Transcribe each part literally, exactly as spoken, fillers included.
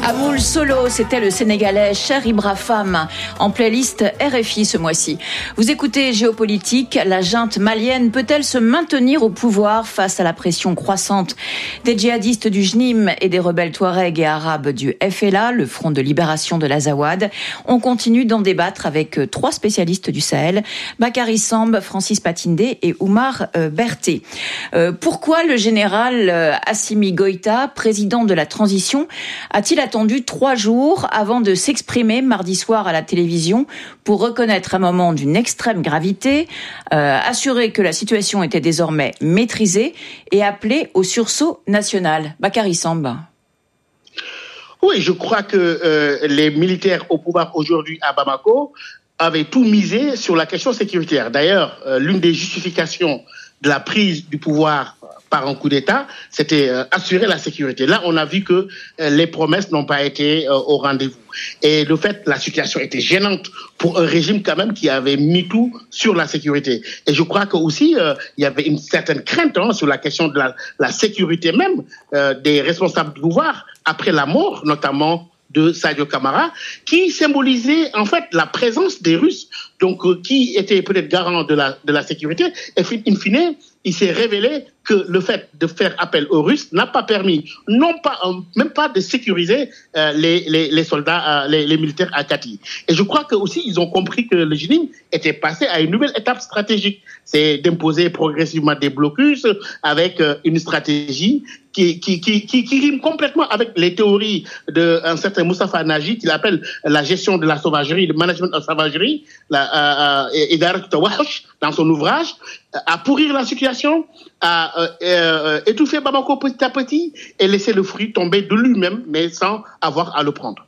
Amoul Solo, c'était le Sénégalais Cher Ibrahim en playlist R F I ce mois-ci. Vous écoutez Géopolitique, la junte malienne peut-elle se maintenir au pouvoir face à la pression croissante des djihadistes du J N I M et des rebelles touaregs et arabes du F L A, le Front de libération de l'Azawad? On continue d'en débattre avec trois spécialistes du Sahel, Bakary Samb, Francis Patindé et Oumar Berté. Euh, pourquoi le général Assimi Goïta, président de la transition, a-t-il attendu trois jours avant de s'exprimer mardi soir à la télévision pour reconnaître un moment d'une extrême gravité, euh, assurer que la situation était désormais maîtrisée et appeler au sursaut national? Bakary Samb. Oui, je crois que euh, les militaires au pouvoir aujourd'hui à Bamako avaient tout misé sur la question sécuritaire. D'ailleurs, euh, l'une des justifications de la prise du pouvoir par un coup d'État, c'était euh, assurer la sécurité. Là, on a vu que euh, les promesses n'ont pas été euh, au rendez-vous. Et de fait, la situation était gênante pour un régime quand même qui avait mis tout sur la sécurité. Et je crois que aussi euh, il y avait une certaine crainte hein, sur la question de la, la sécurité même euh, des responsables du pouvoir après la mort, notamment de Sadio Camara, qui symbolisait en fait la présence des Russes, donc euh, qui était peut-être garant de la de la sécurité. Et in fine, il s'est révélé que le fait de faire appel aux Russes n'a pas permis, non pas, euh, même pas de sécuriser euh, les, les, les soldats, euh, les, les militaires à Kati. Et je crois que aussi ils ont compris que le J N I M était passé à une nouvelle étape stratégique. C'est d'imposer progressivement des blocus avec euh, une stratégie qui, qui, qui, qui, qui rime complètement avec les théories d'un certain Moustapha Naji qu'il appelle la gestion de la sauvagerie, le management de la sauvagerie, la, euh, euh, dans son ouvrage, à pourrir la situation, à euh, euh, étouffer Bamako petit à petit et laisser le fruit tomber de lui-même, mais sans avoir à le prendre.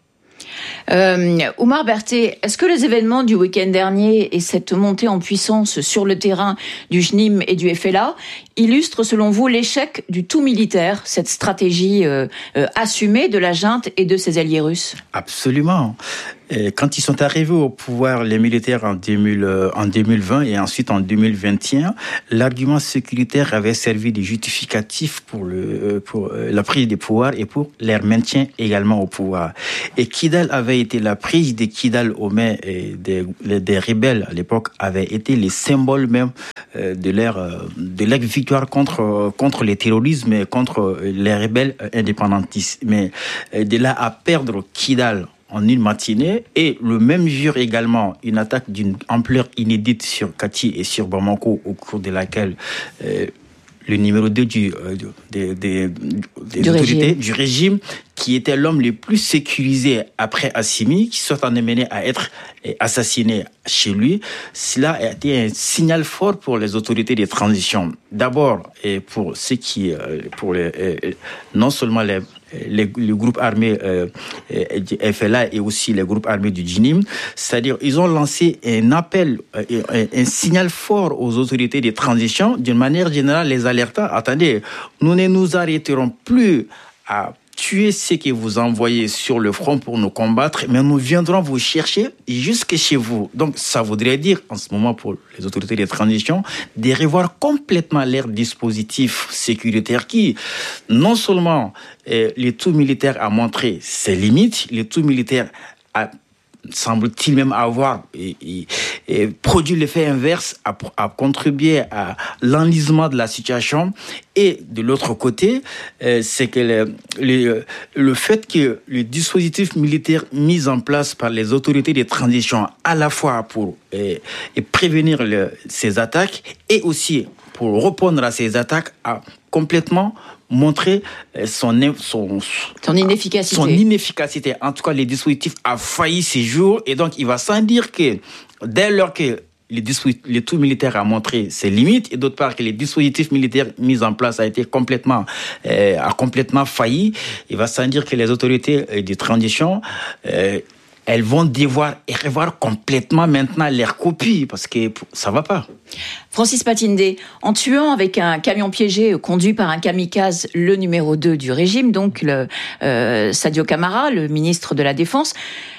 Euh, Oumar Berté, est-ce que les événements du week-end dernier et cette montée en puissance sur le terrain du J N I M et du F L A illustrent selon vous l'échec du tout militaire, cette stratégie euh, euh, assumée de la junte et de ses alliés russes? Absolument. Et quand ils sont arrivés au pouvoir, les militaires en, deux mille, en deux mille vingt et ensuite en deux mille vingt et un, l'argument sécuritaire avait servi de justificatif pour, le, pour la prise du pouvoir et pour leur maintien également au pouvoir. Et Kidal avait été, la prise de Kidal aux mains des, des rebelles à l'époque avait été les symboles même de leur, de leur victoire contre, contre le terrorisme et contre les rebelles indépendantistes. Mais de là à perdre Kidal en une matinée, et le même jour également, une attaque d'une ampleur inédite sur Kati et sur Bamako, au cours de laquelle euh, le numéro deux du, euh, des, des, des du autorités régime. du régime, qui était l'homme le plus sécurisé après Assimi, qui soit amené à être assassiné chez lui, cela a été un signal fort pour les autorités de transition. D'abord, et pour ceux qui, pour les, non seulement les Les, les groupes armés euh, du F L A et aussi les groupes armés du J N I M, c'est-à-dire ils ont lancé un appel, un, un signal fort aux autorités de transition, d'une manière générale les alertant, attendez, nous ne nous arrêterons plus à tuer ceux que vous envoyez sur le front pour nous combattre, mais nous viendrons vous chercher jusque chez vous. Donc, ça voudrait dire, en ce moment, pour les autorités de transition, de revoir complètement leur dispositif sécuritaire qui, non seulement eh, le tout militaire a montré ses limites, le tout militaire a semble-t-il même avoir et, et, et produit l'effet inverse, à, à contribuer à l'enlisement de la situation. Et de l'autre côté, euh, c'est que le, le, le fait que le dispositif militaire mis en place par les autorités de transition, à la fois pour euh, et prévenir le, ces attaques et aussi pour répondre à ces attaques, a complètement montré son, son, son inefficacité. Son inefficacité. En tout cas, le dispositif a failli ces jours, et donc il va sans dire que dès lors que le, le tout militaire a montré ses limites, et d'autre part que les dispositifs militaires mis en place a été complètement, euh, a complètement failli, il va sans dire que les autorités euh, de transition euh, elles vont devoir revoir complètement maintenant leur copie, parce que ça va pas. Francis Patindé, en tuant avec un camion piégé conduit par un kamikaze le numéro deux du régime, donc le, euh, Sadio Camara, le ministre de la Défense,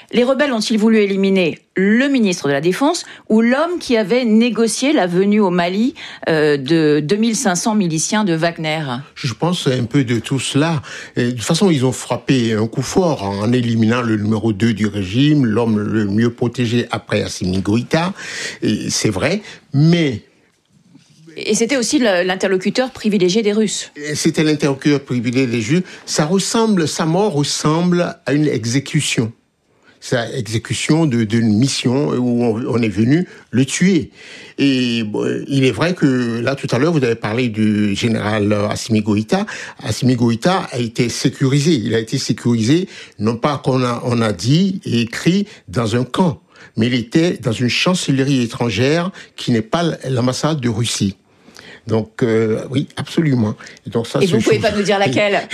Les rebelles ont-ils voulu éliminer le ministre de la Défense ou l'homme qui avait négocié la venue au Mali euh, de deux mille cinq cents miliciens de Wagner? Je pense un peu de tout cela. Et de toute façon, ils ont frappé un coup fort en éliminant le numéro deux du régime, l'homme le mieux protégé après Assimi Goïta. Et c'est vrai, mais... Et c'était aussi l'interlocuteur privilégié des Russes. C'était l'interlocuteur privilégié des Russes. Ça ressemble, sa mort ressemble à une exécution. Sa exécution de, d'une mission où on, on est venu le tuer. Et bon, il est vrai que là, tout à l'heure, vous avez parlé du général Assimi Goïta. Assimi Goïta a été sécurisé. Il a été sécurisé, non pas qu'on a, on a dit et écrit dans un camp, mais il était dans une chancellerie étrangère qui n'est pas l'ambassade de Russie. Donc, euh, oui, absolument. Et, donc, ça, et vous ne pouvez pas nous dire laquelle.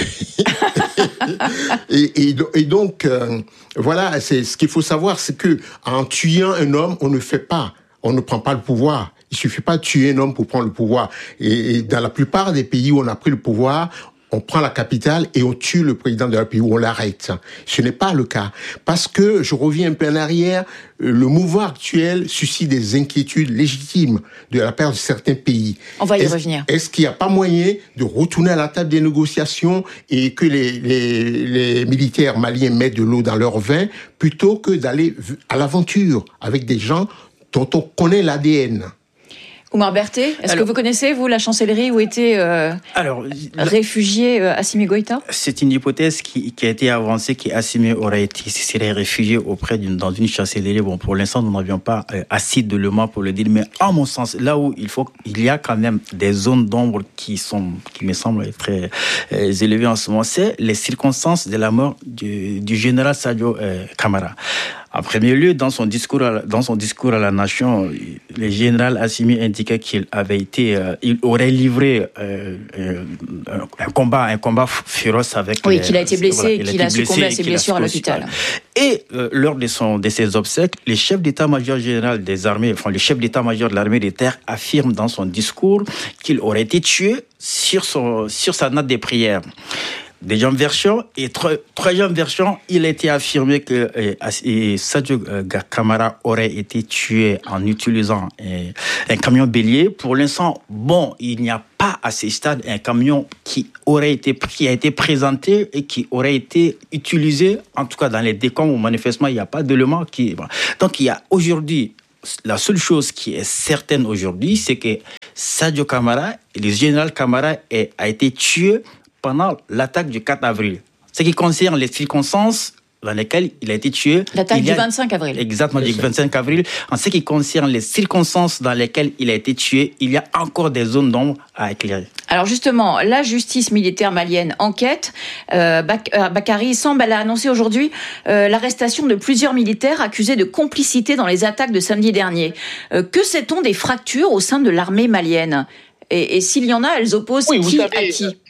et, et, et donc, euh, voilà, c'est, ce qu'il faut savoir, c'est que en tuant un homme, on ne fait pas, on ne prend pas le pouvoir. Il suffit pas de tuer un homme pour prendre le pouvoir. Et, et dans la plupart des pays où on a pris le pouvoir, on prend la capitale et on tue le président de la pays où on l'arrête. Ce n'est pas le cas. Parce que, je reviens un peu en arrière, le mouvement actuel suscite des inquiétudes légitimes de la part de certains pays. On va y est-ce, revenir. Est-ce qu'il n'y a pas moyen de retourner à la table des négociations et que les, les, les militaires maliens mettent de l'eau dans leur vin plutôt que d'aller à l'aventure avec des gens dont on connaît l'A D N? Oumar Berthet, est-ce Alors, que vous connaissez, vous, la chancellerie où était euh, alors, réfugié euh, Assimi Goïta? C'est une hypothèse qui, qui a été avancée, qu'Assimi aurait été serait réfugié auprès d'une dans une chancellerie. Bon, pour l'instant, nous n'avions pas euh, assez d'éléments pour le dire, mais à mon sens, là où il faut, il y a quand même des zones d'ombre qui sont, qui me semblent très euh, élevées en ce moment, c'est les circonstances de la mort du, du général Sadio euh, Camara. En premier lieu, dans son discours, à, dans son discours à la nation, le général Assimi indiquait qu'il avait été, euh, il aurait livré euh, euh, un combat, un combat féroce avec. Oui, les, qu'il a été blessé, voilà, et qu'il a succombé à ses blessures à l'hôpital. Et euh, lors de son, de ses obsèques, le chef d'état-major général des armées, enfin le chef d'état-major de l'armée de terre, affirme dans son discours qu'il aurait été tué sur son, sur sa note de prière. Deuxième version, et troisième version, il a été affirmé que euh, Sadio Camara aurait été tué en utilisant euh, un camion bélier. Pour l'instant, bon, il n'y a pas à ce stade un camion qui aurait été, qui a été présenté et qui aurait été utilisé, en tout cas dans les décombres où manifestement il n'y a pas d'éléments qui. Donc il y a aujourd'hui, la seule chose qui est certaine aujourd'hui, c'est que Sadio Camara, le général Camara, est, a été tué pendant l'attaque du quatre avril. Ce qui concerne les circonstances dans lesquelles il a été tué. L'attaque du vingt-cinq avril. Exactement, du vingt-cinq avril. En ce qui concerne les circonstances dans lesquelles il a été tué, il y a encore des zones d'ombre à éclairer. Alors justement, la justice militaire malienne enquête. Euh, Bakary Samb, elle a annoncé aujourd'hui euh, l'arrestation de plusieurs militaires accusés de complicité dans les attaques de samedi dernier. Euh, que sait-on des fractures au sein de l'armée malienne? Et, et s'il y en a, elles opposent oui, qui savez, à qui? euh...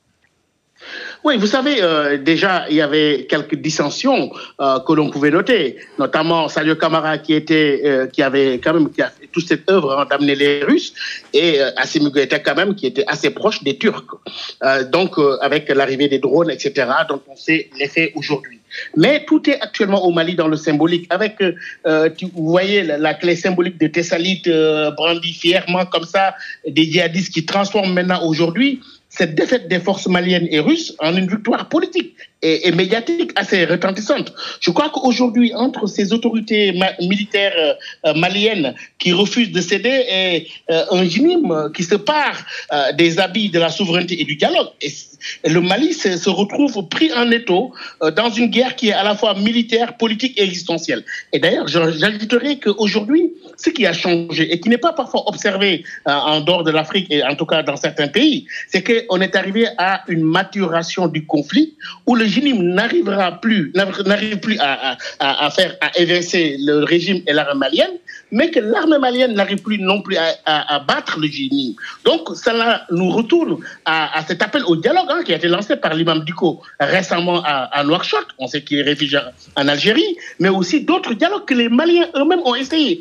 Oui, vous savez, euh, déjà, il y avait quelques dissensions euh, que l'on pouvait noter, notamment Sadio Camara qui était, euh, qui avait quand même qui a fait toute cette œuvre hein, d'amener les Russes, et euh, Assimi Goïta quand même qui était assez proche des Turcs. Euh, donc, euh, avec l'arrivée des drones, et cetera, donc on sait l'effet aujourd'hui. Mais tout est actuellement au Mali dans le symbolique. Avec, euh, tu, vous voyez, la, la clé symbolique de Thessalite euh, brandie fièrement comme ça, des djihadistes qui transforment maintenant aujourd'hui cette défaite des forces maliennes et russes en une victoire politique et, et médiatique assez retentissante. Je crois qu'aujourd'hui, entre ces autorités ma- militaires euh, maliennes qui refusent de céder et euh, un régime qui se pare euh, des habits de la souveraineté et du dialogue, et, et le Mali se, se retrouve pris en étau euh, dans une guerre qui est à la fois militaire, politique et existentielle. Et d'ailleurs, j'ajouterais qu'aujourd'hui, ce qui a changé et qui n'est pas parfois observé euh, en dehors de l'Afrique et en tout cas dans certains pays, c'est qu'on est arrivé à une maturation du conflit où le régime n'arrivera plus, n'arrive plus à, à, à faire, à évincer le régime et l'armée malienne, mais que l'armée malienne n'arrive plus non plus à, à, à battre le régime. Donc, cela nous retourne à, à cet appel au dialogue hein, qui a été lancé par l'imam Dicko récemment à, à Nouakchott. On sait qu'il est réfugié en Algérie, mais aussi d'autres dialogues que les Maliens eux-mêmes ont essayé. C'est-à-dire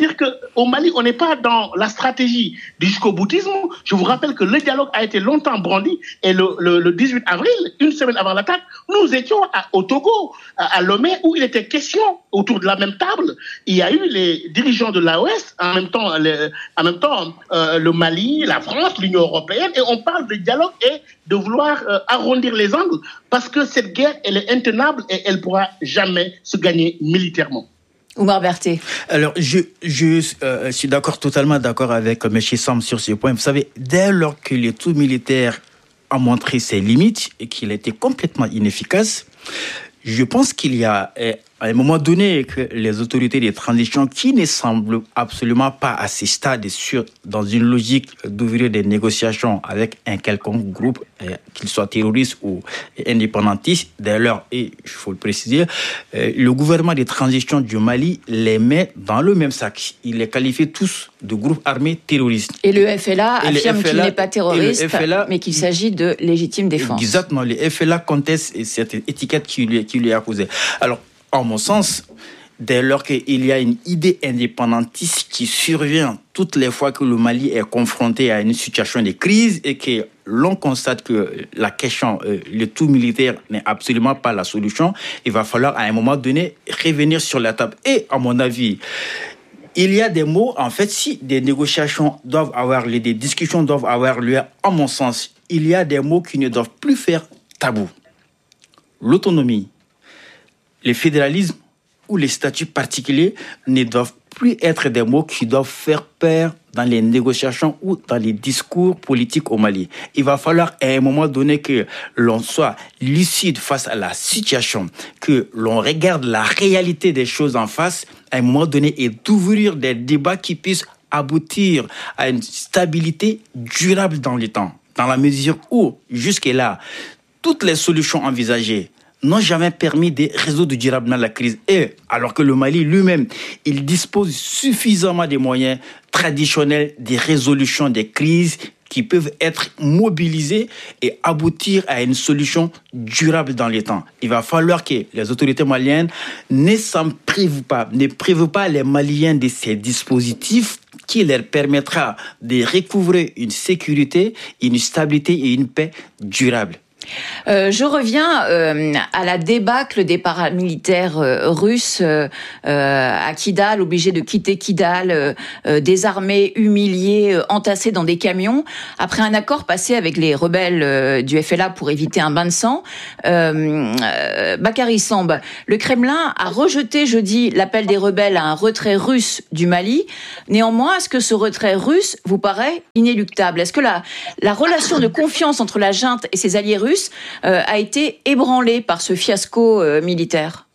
C'est-à-dire qu'au Mali, on n'est pas dans la stratégie du jusqu'au-boutisme. Je vous rappelle que le dialogue a été longtemps brandi et le, le, le dix-huit avril, une semaine avant l'attaque, nous étions à, au Togo, à, à Lomé, où il était question, autour de la même table, il y a eu les dirigeants de l'A O S, en même temps, les, en même temps euh, le Mali, la France, l'Union européenne, et on parle de dialogue et de vouloir euh, arrondir les angles, parce que cette guerre, elle est intenable et elle ne pourra jamais se gagner militairement. Oumar Berthet. Alors, je, je euh, suis d'accord, totalement d'accord avec M. Sam sur ce point. Vous savez, dès lors que le tout militaire a montré ses limites et qu'il a été complètement inefficace, je pense qu'il y a, à un moment donné, que les autorités de transition, qui ne semblent absolument pas à ce stade sur, dans une logique d'ouvrir des négociations avec un quelconque groupe, qu'il soit terroriste ou indépendantiste, d'ailleurs, et il faut le préciser, le gouvernement de transition du Mali les met dans le même sac. Il les qualifie tous de groupes armés terroristes. Et le F L A et affirme F L A, qu'il n'est pas terroriste, F L A, mais qu'il s'agit de légitime défense. Exactement, le F L A conteste cette étiquette qui lui, qui lui est apposée. Alors, en mon sens, dès lors qu'il y a une idée indépendantiste qui survient toutes les fois que le Mali est confronté à une situation de crise et que l'on constate que la question, euh, le tout militaire n'est absolument pas la solution, il va falloir à un moment donné revenir sur la table. Et à mon avis, il y a des mots, en fait, si des négociations doivent avoir lieu, des discussions doivent avoir lieu, à mon sens, il y a des mots qui ne doivent plus faire tabou. L'autonomie, le fédéralisme ou les statuts particuliers ne doivent plus être des mots qui doivent faire peur dans les négociations ou dans les discours politiques au Mali. Il va falloir à un moment donné que l'on soit lucide face à la situation, que l'on regarde la réalité des choses en face à un moment donné et d'ouvrir des débats qui puissent aboutir à une stabilité durable dans le temps, dans la mesure où, jusque-là, toutes les solutions envisagées n'ont jamais permis de résoudre durablement la crise. Et alors que le Mali lui-même, il dispose suffisamment de moyens traditionnels de résolution des crises qui peuvent être mobilisés et aboutir à une solution durable dans le temps. Il va falloir que les autorités maliennes ne s'en privent pas, ne privent pas les Maliens de ces dispositifs qui leur permettra de recouvrer une sécurité, une stabilité et une paix durable. Euh, je reviens euh, à la débâcle des paramilitaires euh, russes euh, à Kidal, obligés de quitter Kidal, euh, euh, désarmés, humiliés, euh, entassés dans des camions. Après un accord passé avec les rebelles euh, du F L A pour éviter un bain de sang, euh, euh, Bakary Samb, le Kremlin a rejeté jeudi l'appel des rebelles à un retrait russe du Mali. Néanmoins, est-ce que ce retrait russe vous paraît inéluctable ? Est-ce que la, la relation de confiance entre la junte et ses alliés russes Euh, a été ébranlé par ce fiasco euh, militaire?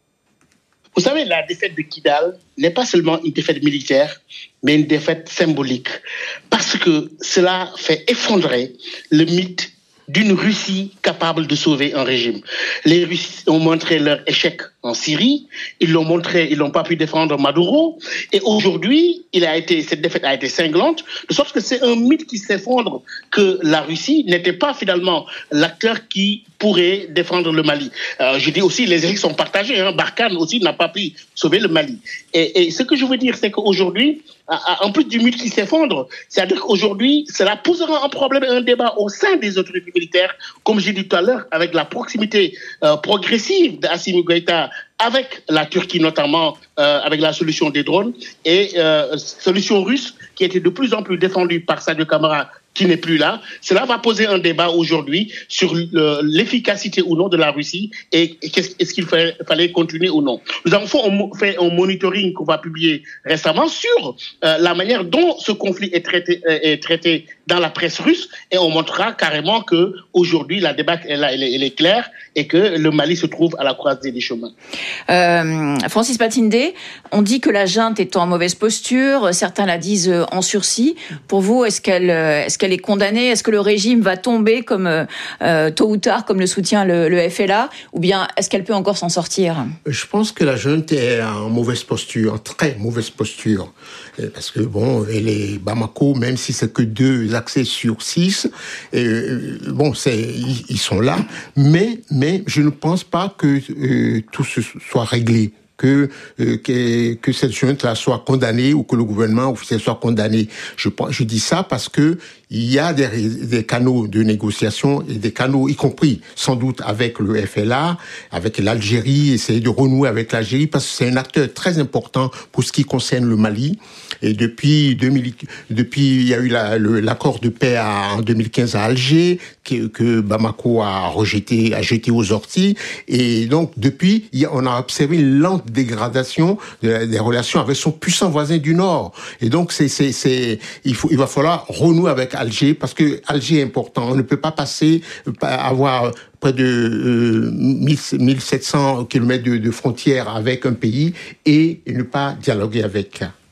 Vous savez, la défaite de Kidal n'est pas seulement une défaite militaire, mais une défaite symbolique. Parce que cela fait effondrer le mythe d'une Russie capable de sauver un régime. Les Russes ont montré leur échec en Syrie, ils l'ont montré, ils n'ont pas pu défendre Maduro, et aujourd'hui, il a été, cette défaite a été cinglante, de sorte que c'est un mythe qui s'effondre, que la Russie n'était pas finalement l'acteur qui pourrait défendre le Mali. Euh, je dis aussi, les échecs sont partagés, hein. Barkhane aussi n'a pas pu sauver le Mali. Et, et ce que je veux dire, c'est qu'aujourd'hui, en plus du mythe qui s'effondre, c'est-à-dire qu'aujourd'hui, cela posera un problème et un débat au sein des autorités militaires, comme j'ai dit tout à l'heure, avec la proximité euh, progressive d'Assimi Goïta avec la Turquie notamment, euh, avec la solution des drones, et euh, solution russe qui était de plus en plus défendue par Sadio Camara, qui n'est plus là. Cela va poser un débat aujourd'hui sur le, l'efficacité ou non de la Russie et, et est-ce qu'il fallait, fallait continuer ou non. Nous avons fait un, fait un monitoring qu'on va publier récemment sur euh, la manière dont ce conflit est traité, est traité dans la presse russe et on montrera carrément que aujourd'hui la débat elle, elle, elle est claire et que le Mali se trouve à la croisée des chemins. Euh, Francis Patindé, on dit que la junte est en mauvaise posture, certains la disent en sursis. Pour vous, est-ce qu'elle, est-ce qu'elle est condamnée ? Est-ce que le régime va tomber comme euh, tôt ou tard, comme le soutient le, le F L A, ou bien est-ce qu'elle peut encore s'en sortir ? Je pense que la junte est en mauvaise posture, en très mauvaise posture, parce que bon, et les Bamako, même si c'est que deux accès sur six, et, bon, c'est ils, ils sont là, mais mais je ne pense pas que euh, tout ce soit réglé que euh, que, que cette junte-là soit condamnée ou que le gouvernement officiel soit condamné. Je je dis ça parce que il y a des, des canaux de négociation et des canaux, y compris sans doute avec le F L A, avec l'Algérie, essayer de renouer avec l'Algérie parce que c'est un acteur très important pour ce qui concerne le Mali. Et depuis deux mille, depuis il y a eu la, le, l'accord de paix à, en deux mille quinze à Alger que, que Bamako a rejeté, a jeté aux orties. Et donc depuis, il y a, on a observé une lente dégradation de, des relations avec son puissant voisin du Nord. Et donc c'est, c'est, c'est, il faut, il va falloir renouer avec Alger parce que Alger est important. On ne peut pas passer, avoir près de euh, mille sept cents kilomètres de, de frontières avec un pays et ne pas dialoguer avec.